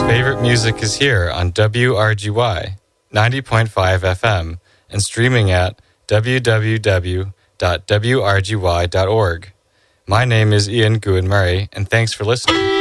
favorite music is here on WRGY 90.5 FM and streaming at www.wrgy.org. My name is Ian Gouin Murray, and thanks for listening.